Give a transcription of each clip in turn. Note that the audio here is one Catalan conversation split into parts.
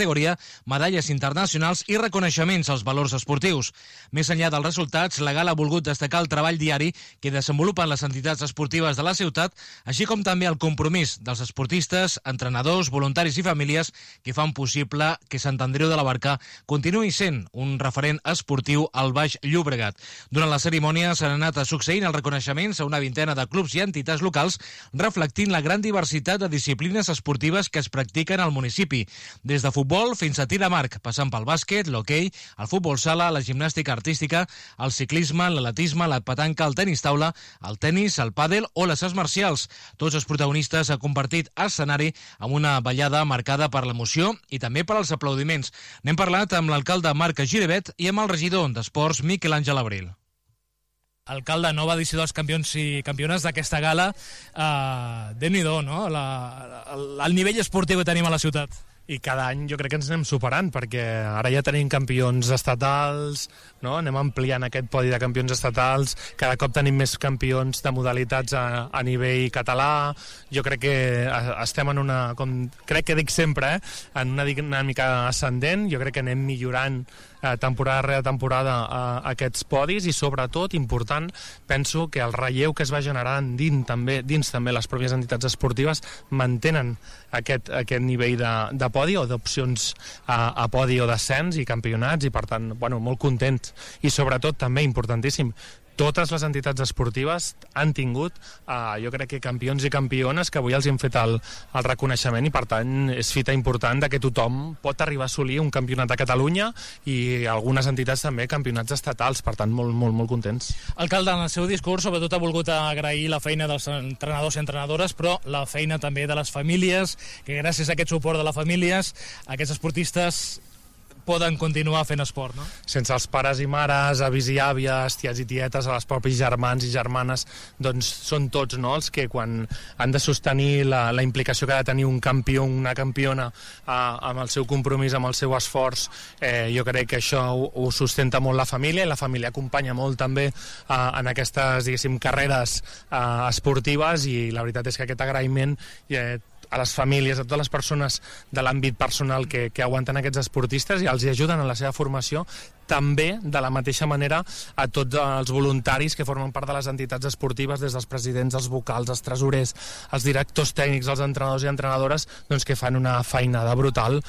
categoria, medalles internacionals i reconeixements als valors esportius. Més enllà dels resultats, la gala ha volgut destacar el treball diari que desenvolupen les entitats esportives de la ciutat, així com també el compromís dels esportistes, entrenadors, voluntaris i famílies que fan possible que Sant Andreu de la Barca continuï sent un referent esportiu al Baix Llobregat. Durant la cerimònia s'han anat succeint els reconeixements a una vintena de clubs i entitats locals, reflectint la gran diversitat de disciplines esportives que es practiquen al municipi, des de futbol fins a tir amb arc, passant pel bàsquet, l'hoquei, el futbol sala, la gimnàstica artística, el ciclisme, l'atletisme, la petanca, el tenis taula, el tenis, el pàdel o les arts marcials. Tots els protagonistes han compartit escenari amb una ballada marcada per l'emoció i també per als aplaudiments. N'hem parlat amb l'alcalde Marc Giribet i amb el regidor d'Esports Miquel Àngel Abril. Alcalde, nova edició dels campions i campiones d'aquesta gala. Déu-n'hi-do, no? El nivell esportiu que tenim a la ciutat. I cada any jo crec que ens anem superant, perquè ara ja tenim campions estatals, no? Anem ampliant aquest podi de campions estatals, cada cop tenim més campions de modalitats a nivell català. Jo crec que estem en una, com crec que dic sempre, en una dinàmica ascendent. Jo crec que anem millorant temporada rere temporada aquests podis i sobretot, important, penso que el relleu que es va generant dins també les pròpies entitats esportives mantenen aquest nivell de podi o d'opcions a podi o d'ascens i campionats, i per tant, molt contents. I sobretot també, importantíssim, totes les entitats esportives han tingut, jo crec que campions i campiones que avui els hem fet el reconeixement, i per tant és fita important de que tothom pot arribar a assolir un campionat de Catalunya i algunes entitats també campionats estatals, per tant molt contents. Alcalde, en el seu discurs sobretot ha volgut agrair la feina dels entrenadors i entrenadores, però la feina també de les famílies, que gràcies a aquest suport de les famílies aquests esportistes poden continuar fent esport, no? Sense els pares i mares, avis i àvies, ties i tietes, els propis germans i germanes, doncs són tots, no?, els que quan han de sostenir la implicació que ha de tenir un campió, una campiona, amb el seu compromís, amb el seu esforç. Jo crec que això ho sustenta molt la família, i la família acompanya molt també en aquestes, diguéssim, carreres esportives, i la veritat és que aquest agraïment a les famílies, a totes les persones de l'àmbit personal que aguanten aquests esportistes i els ajuden en la seva formació, també de la mateixa manera a tots els voluntaris que formen part de les entitats esportives, des dels presidents, els vocals, els tresorers, els directors tècnics, els entrenadors i entrenadores, doncs que fan una feinada brutal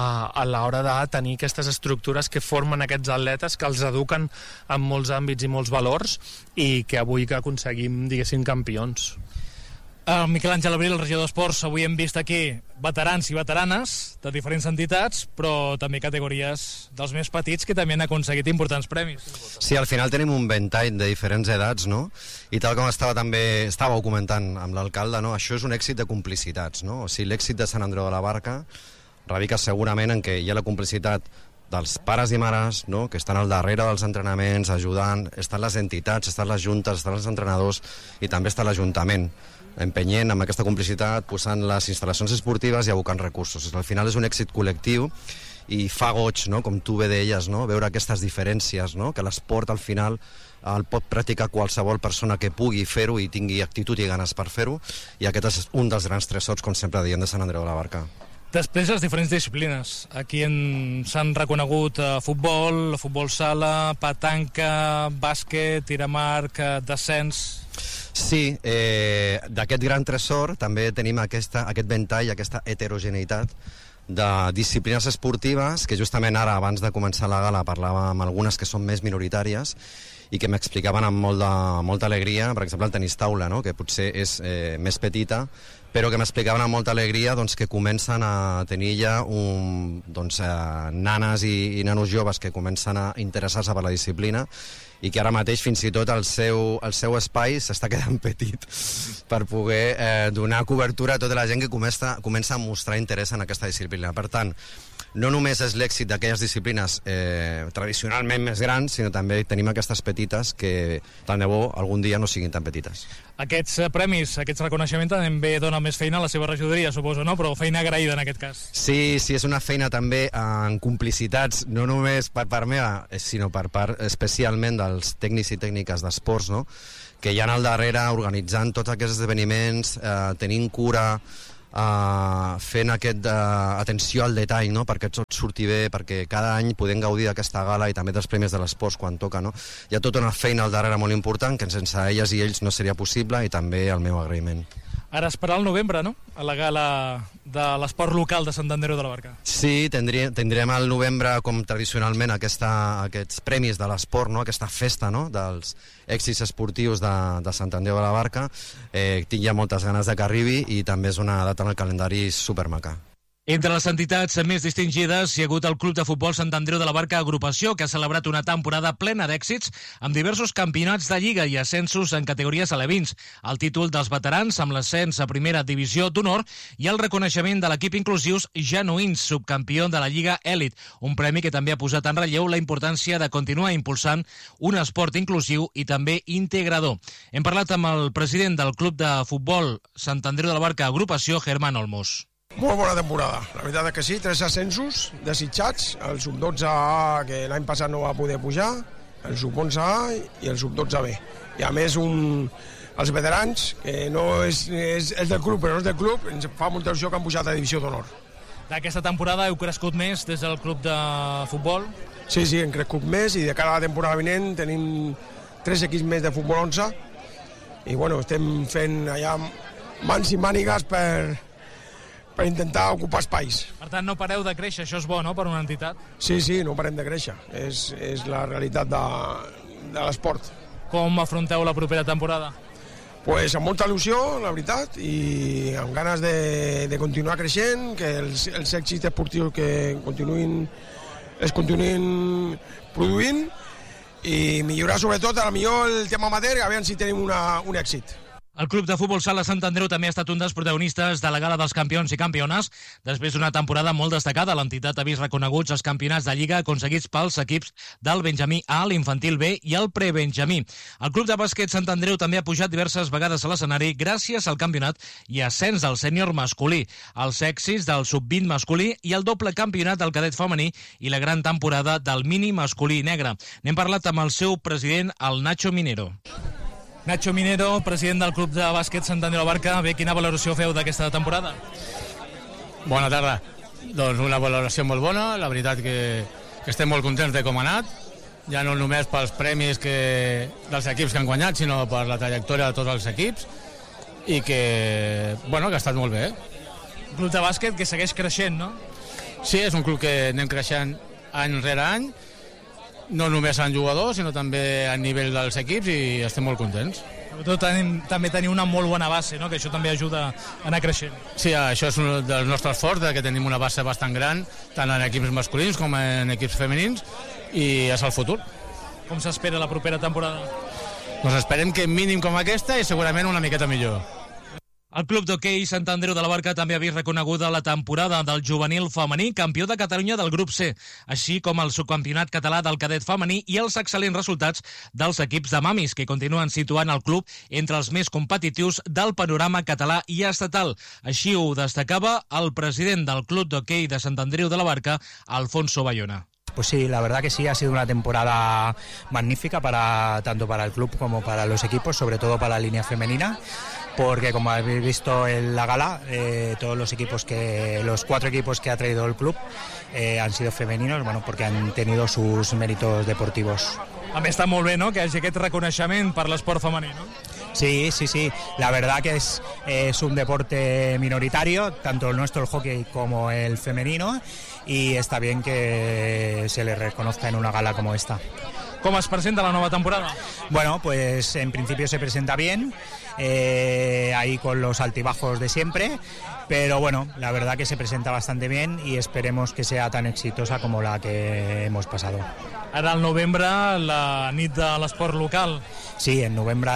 a l'hora de tenir aquestes estructures que formen aquests atletes, que els eduquen en molts àmbits i molts valors, i que avui que aconseguim, diguéssim, campions. Miquel Àngel Abril, el regidor d'Esports. Avui hem vist aquí veterans i veteranes de diferents entitats, però també categories dels més petits que també han aconseguit importants premis. Sí, al final tenim un ventall de diferents edats, no? I tal com estàveu comentant amb l'alcalde, no? Això és un èxit de complicitats, no? O sigui, l'èxit de Sant Andreu de la Barca radica segurament en que hi ha la complicitat dels pares i mares, no?, que estan al darrere dels entrenaments, ajudant, estan les entitats, estan les juntes, estan els entrenadors, i també està l'Ajuntament empenyent amb aquesta complicitat, posant les instal·lacions esportives i abocant recursos. Al final és un èxit col·lectiu i fa goig, no?, com tu bé deies, no?, veure aquestes diferències, no?, que l'esport al final el pot practicar qualsevol persona que pugui fer-ho i tingui actitud i ganes per fer-ho, i aquest és un dels grans tresors, com sempre diem, de Sant Andreu de la Barca. Després, les diferents disciplines. Aquí s'han reconegut futbol sala, petanca, bàsquet, tir amb arc, descens. Sí, d'aquest gran tresor també tenim aquest ventall, aquesta heterogeneïtat de disciplines esportives, que justament ara, abans de començar la gala, parlava amb algunes que són més minoritàries i que m'explicaven amb molta alegria, per exemple el tenis taula, no?, que potser és més petita, però que m'explicaven amb molta alegria doncs, que comencen a tenir ja nanes i nanos joves que comencen a interessar-se per la disciplina, i que ara mateix fins i tot el seu espai s'està quedant petit per poder donar cobertura a tota la gent que comença a mostrar interès en aquesta disciplina. Per tant, no només és l'èxit d'aquelles disciplines tradicionalment més grans, sinó també tenim aquestes petites que tant de bo algun dia no siguin tan petites. Aquests premis, aquests reconeixements també donen més feina a la seva regidoria, suposo, no? Però feina agraïda en aquest cas. Sí, és una feina també en complicitats, no només per part meva, sinó per part especialment dels tècnics i tècniques d'esports, no?, que hi ha al darrere organitzant tots aquests esdeveniments, tenint cura fent atenció al detall, no? Perquè tot surti bé, perquè cada any podem gaudir d'aquesta gala i també dels Premis de l'Esports quan toca, no? Hi ha tota una feina al darrere molt important que sense elles i ells no seria possible, i també el meu agraïment. Ara esperar el novembre, no?, a la gala de l'esport local de Sant Andreu de la Barca. Sí, tindrem al novembre, com tradicionalment, aquests premis de l'esport, no? Aquesta festa, no?, dels èxits esportius de Sant Andreu de la Barca. Tinc ja moltes ganes de que arribi, i també és una data en el calendari supermaca. Entre les entitats més distingides hi ha hagut el Club de Futbol Sant Andreu de la Barca Agrupació, que ha celebrat una temporada plena d'èxits amb diversos campionats de Lliga i ascensos en categories alevins, el títol dels veterans amb l'ascens a Primera Divisió d'Honor i el reconeixement de l'equip inclusius genuïns, subcampió de la Lliga Èlit, un premi que també ha posat en relleu la importància de continuar impulsant un esport inclusiu i també integrador. Hem parlat amb el president del Club de Futbol Sant Andreu de la Barca Agrupació, Germán Olmos. Molt bona temporada, la veritat és que sí, 3 ascensos desitjats, el sub-12A que l'any passat no va poder pujar, el sub-11A i el sub-12B. I a més els veterans, que no és del club però no és del club, ens fa molta il·lusió que han pujat a Divisió d'Honor. D'aquesta temporada heu crescut més des del club de futbol? Sí, hem crescut més, i de cara a la temporada vinent tenim 3 equips més de futbol 11 i bueno, estem fent allà mans i mànigues per intentar ocupar espais. Per tant, no pareu de créixer, això és bo, no?, per una entitat? Sí, no parem de créixer, és la realitat de l'esport. Com afronteu la propera temporada? Pues amb molta il·lusió, la veritat, i amb ganes de continuar creixent, que els èxits esportius que es continuïn produint, i millorar sobretot a millor el tema amateur, a veure si tenim un èxit. El Club de Futbol Sala Sant Andreu també ha estat un dels protagonistes de la Gala dels Campions i Campiones. Després d'una temporada molt destacada, l'entitat ha vist reconeguts els campionats de Lliga aconseguits pels equips del Benjamí A, l'Infantil B i el Prebenjamí. El Club de Bàsquet Sant Andreu també ha pujat diverses vegades a l'escenari gràcies al campionat i ascens del sènior masculí, els èxits del sub-20 masculí i el doble campionat del cadet femení i la gran temporada del mini masculí negre. N'hem parlat amb el seu president, el Nacho Minero. Nacho Minero, president del Club de Bàsquet Sant Andreu de la Barca. Bé, quina valoració feu d'aquesta temporada? Bona tarda. Doncs una valoració molt bona, la veritat que estem molt contents de com ha anat, ja no només pels premis dels equips que han guanyat, sinó per la trajectòria de tots els equips, i que ha estat molt bé. Un club de bàsquet que segueix creixent, no? Sí, és un club que anem creixent any rere any, no només en jugadors, sinó també a nivell dels equips, i estem molt contents. Sobretot també tenim una molt bona base, no?, que això també ajuda a anar creixent. Sí, això és un dels nostres forts, que tenim una base bastant gran, tant en equips masculins com en equips femenins, i és el futur. Com s'espera la propera temporada? Doncs esperem que mínim com aquesta i segurament una miqueta millor. El Club d'Hoquei Sant Andreu de la Barca també ha vist reconeguda la temporada del juvenil femení, campió de Catalunya del grup C, així com el subcampionat català del cadet femení i els excel·lents resultats dels equips de mamis, que continuen situant el club entre els més competitius del panorama català i estatal. Així ho destacava el president del Club d'Hoquei de Sant Andreu de la Barca, Alfonso Bayona. Pues sí, la verdad que sí, ha sido una temporada magnífica tanto para el club como para los equipos, sobre todo para la línea femenina, porque como habéis visto en la gala, todos los 4 equipos que ha traído el club han sido femeninos, porque han tenido sus méritos deportivos. A més, està molt bé, no?, que hi hagi aquest reconeixement per l'esport femení, no? Sí, la verdad que es un deporte minoritario, tanto el nuestro, el hockey, como el femenino, y está bien que se le reconozca en una gala como esta. ¿Cómo se presenta la nueva temporada? Bueno, pues en principio se presenta bien, ahí con los altibajos de siempre, pero bueno, la verdad que se presenta bastante bien y esperemos que sea tan exitosa como la que hemos pasado. Ara al novembre, la nit de l'esport local. Sí, en noviembre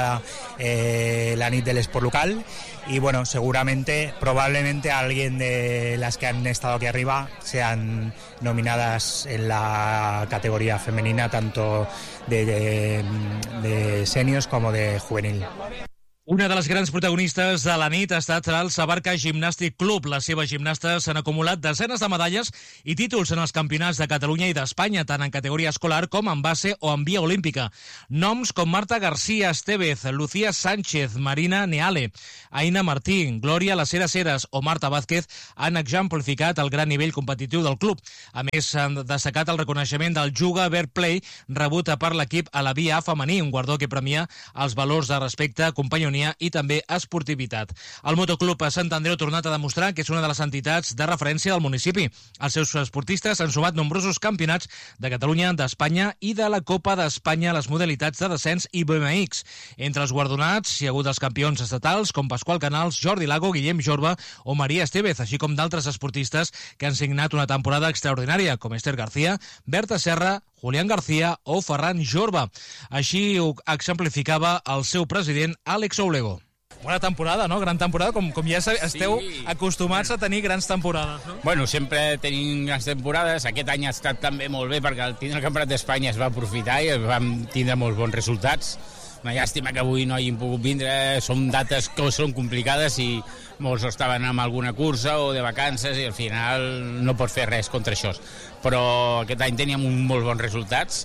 la nit del esport local, y bueno, probablemente alguien de las que han estado aquí arriba sean nominadas en la categoría femenina, tanto de seniors como de juvenil. Una de les grans protagonistes de la nit ha estat el Sabarca Gimnàstic Club. Les seves gimnastes s'han acumulat desenes de medalles i títols en els campionats de Catalunya i d'Espanya, tant en categoria escolar com en base o en via olímpica. Noms com Marta García Estevez, Lucía Sánchez, Marina Neale, Aina Martí, Glòria Lacera Ceres o Marta Vázquez han exemplificat el gran nivell competitiu del club. A més, s'han destacat el reconeixement del Juga Fair Play rebut per l'equip a la via A femení, un guardó que premia els valors de respecte, companyonia i també esportivitat. El Motoclub Sant Andreu ha tornat a demostrar que és una de les entitats de referència del municipi. Els seus esportistes han sumat nombrosos campionats de Catalunya, d'Espanya i de la Copa d'Espanya a les modalitats de descens i BMX. Entre els guardonats hi ha hagut els campions estatals com Pasqual Canals, Jordi Lago, Guillem Jorba o Maria Estevez, així com d'altres esportistes que han signat una temporada extraordinària, com Esther García, Berta Serra, Julián García o Ferran Jorba. Així ho exemplificava el seu president, Àlex Oulego. Bona temporada, no? Gran temporada, com ja esteu acostumats a tenir grans temporades, no? Bueno, sempre tenim grans temporades. Aquest any ha estat també molt bé perquè al tindre el Campionat d'Espanya es va aprofitar i vam tindre molts bons resultats. Una llàstima que avui no hagin pogut vindre, són dates que són complicades i molts estaven amb alguna cursa o de vacances i al final no pots fer res contra això. Però aquest any teníem molt bons resultats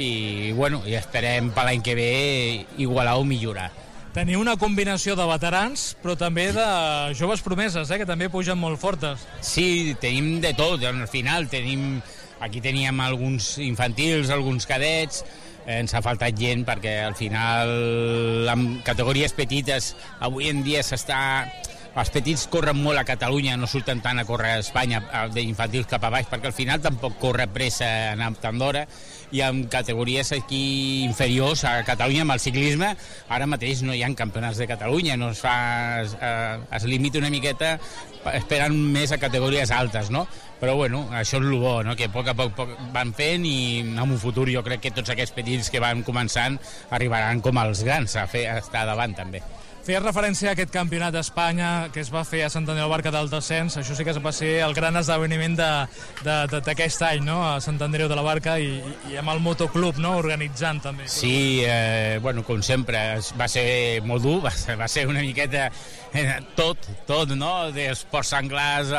i, bueno, i esperem per l'any que ve igualar o millorar. Teniu una combinació de veterans, però també de joves promeses, que també pugen molt fortes. Sí, tenim de tot. Al final aquí teníem alguns infantils, alguns cadets. Ens ha faltat gent perquè al final amb categories petites avui en dia els petits corren molt a Catalunya, no surten tant a córrer a Espanya d'infantils cap a baix perquè al final tampoc corre pressa anar tant d'hora i amb categories aquí inferiors a Catalunya amb el ciclisme ara mateix no hi ha campionats de Catalunya, no es limita una miqueta esperant més a categories altes, no? Però bueno, això és el bo, no? Que a poc van fent i en un futur jo crec que tots aquests petits que van començant arribaran com els grans a estar davant també. Feies referència a aquest campionat d'Espanya que es va fer a Sant Andreu de la Barca del descens. Això sí que va ser el gran esdeveniment d'aquest any, no? A Sant Andreu de la Barca i amb el Motoclub, no? Organitzant també. Sí, bueno, com sempre, va ser molt dur, va ser una miqueta tot, no? Dels ports senglars,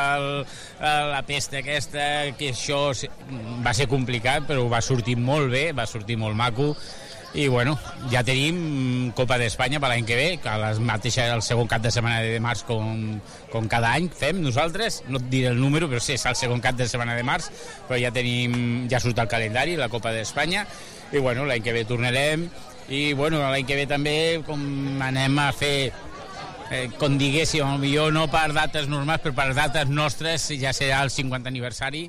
la pesta aquesta, que això va ser complicat, però va sortir molt bé, va sortir molt maco. I bueno, ja tenim Copa d'Espanya per l'any que ve, que el segon cap de setmana de març com cada any fem nosaltres, no et diré el número, però sí, és el segon cap de setmana de març, però ja surt el calendari, la Copa d'Espanya, i bueno, l'any que ve tornarem, i bueno, l'any que ve també com anem a fer, com diguéssim, potser no per dates normals, però per dates nostres, ja serà el 50 aniversari,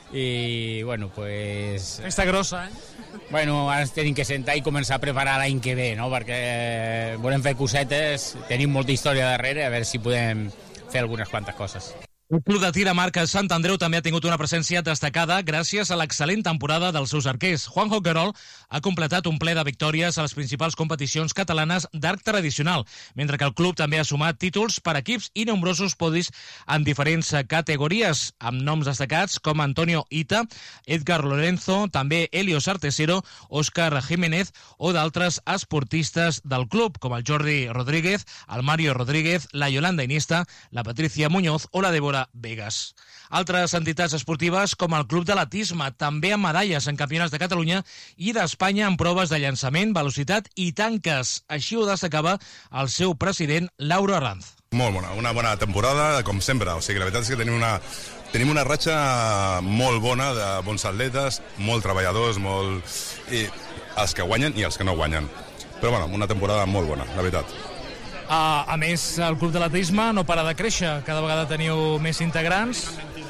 i bueno, pues... Festa grossa, Bueno, ara ens tenim que sentar i començar a preparar l'any que ve, no? Perquè volem fer cosetes, tenim molta història darrere, a veure si podem fer algunes quantes coses. El Club de Tir a Marca Sant Andreu també ha tingut una presència destacada gràcies a l'excel·lent temporada dels seus arquers. Juanjo Querol ha completat un ple de victòries a les principals competicions catalanes d'arc tradicional, mentre que el club també ha sumat títols per equips i nombrosos podis en diferents categories, amb noms destacats com Antonio Ita, Edgar Lorenzo, també Helios Artesero, Òscar Jiménez o d'altres esportistes del club, com el Jordi Rodríguez, el Mario Rodríguez, la Yolanda Iniesta, la Patricia Muñoz o la Débora Vegas. Altres entitats esportives, com el Club de l'Atisme, també amb medalles en campionats de Catalunya i d'Espanya en proves de llançament, velocitat i tanques. Així ho destacava el seu president, Lauro Arranz. Molt bona, una bona temporada, com sempre. O sigui, la veritat és que tenim una ratxa molt bona de bons atletes, molt treballadors, i els que guanyen i els que no guanyen. Però bueno, una temporada molt bona, la veritat. A més, el Club de l'Atletisme no para de créixer. Cada vegada teniu més integrants.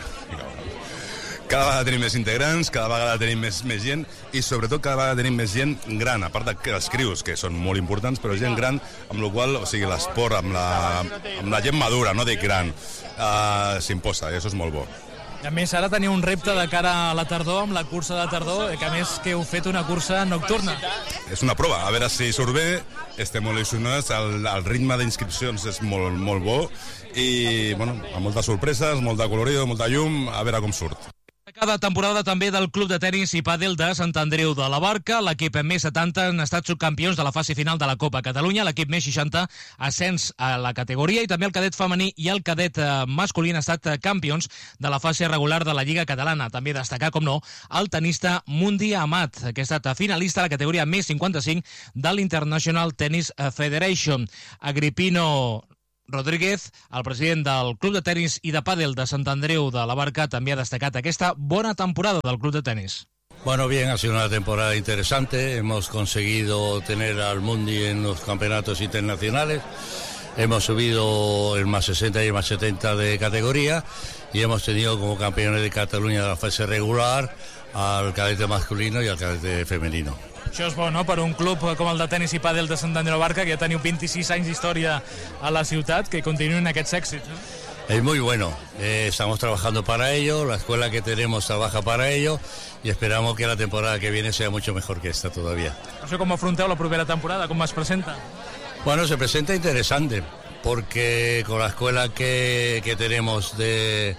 Cada vegada tenim més integrants, cada vegada tenim més gent i sobretot cada vegada tenim més gent gran, a part dels crius, que són molt importants, però gent gran, amb la qual, o sigui, l'esport, amb la gent madura, no dic gran, s'imposa, i això és molt bo. A més, ara teniu un repte de cara a la tardor, amb la cursa de tardor, que a més que heu fet una cursa nocturna. És una prova, a veure si surt bé, estem molt il·lusionats, el ritme d'inscripcions és molt bo i, bueno, amb moltes sorpreses, molta colorido, molta llum, a veure com surt. De temporada també del Club de Tenis i Pàdel de Sant Andreu de la Barca. L'equip més 70 han estat subcampions de la fase final de la Copa Catalunya. L'equip més 60 ascens a la categoria i també el cadet femení i el cadet masculí han estat campions de la fase regular de la Lliga Catalana. També destacar, com no, el tenista Mundi Amat, que ha estat finalista a la categoria més 55 de l'International Tennis Federation. Agripino Rodríguez, el president del Club de Tenis i de Pàdel de Sant Andreu de la Barca, també ha destacat aquesta bona temporada del Club de Tenis. Bueno, bien, ha sido una temporada interesante. Hemos conseguido tener al Mundi en los campeonatos internacionales. Hemos subido el más 60 y el más 70 de categoría y hemos tenido como campeones de Cataluña de la fase regular al cadete masculino y al cadete femenino. Això és bo, no?, per un club com el de tenis i pàdel de Sant Andreu de la Barca, que ja teniu 26 anys d'història a la ciutat, que continuïn aquests èxits, no? Es muy bueno, estamos trabajando para ello, la escuela que tenemos trabaja para ello y esperamos que la temporada que viene sea mucho mejor que esta todavía. Això com afronteu la propera temporada, com es presenta? Bueno, se presenta interesante, porque con la escuela que tenemos de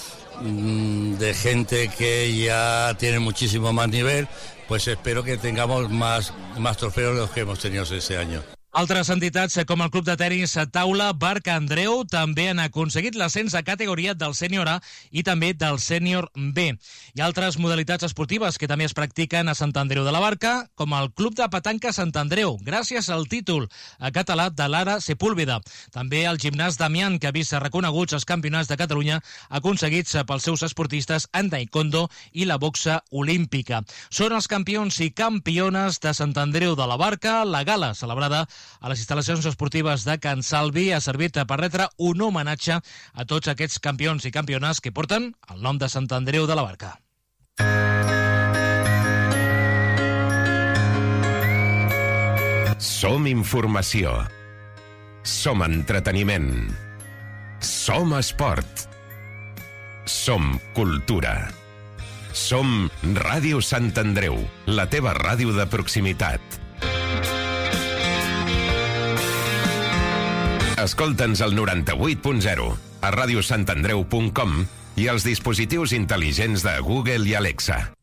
gente que ya tiene muchísimo más nivel, pues espero que tengamos más trofeos de los que hemos tenido este año. Altres entitats com el Club de Tenis Taula Barca Andreu també han aconseguit l'ascens a categoria del sènior A i també del sènior B. Hi ha altres modalitats esportives que també es practiquen a Sant Andreu de la Barca, com el Club de Petanca Sant Andreu, gràcies al títol català de Lara Sepúlveda. També el gimnàs Damián, que ha vist reconeguts els campionats de Catalunya aconseguits pels seus esportistes en taekwondo i la boxa olímpica. Són els campions i campiones de Sant Andreu de la Barca. La gala celebrada a les instal·lacions esportives de Can Salvi ha servit per retre un homenatge a tots aquests campions i campiones que porten el nom de Sant Andreu de la Barca. Som informació. Som entreteniment. Som esport. Som cultura. Som Ràdio Sant Andreu, la teva ràdio de proximitat. Escolta'ns al 98.0, a radiosantandreu.com i als dispositius intel·ligents de Google i Alexa.